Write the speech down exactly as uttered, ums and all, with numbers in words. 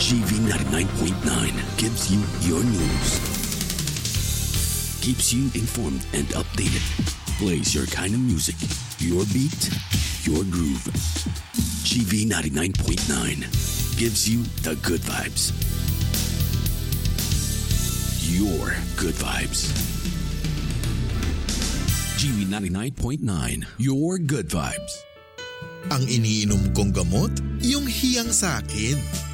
G V ninety-nine point nine gives you your news, keeps you informed and updated, plays your kind of music, your beat, your groove. G V ninety-nine point nine gives you the good vibes. Your good vibes. G V ninety-nine point nine, your good vibes. Ang iniinom kong gamot, yung hiyang sa akin.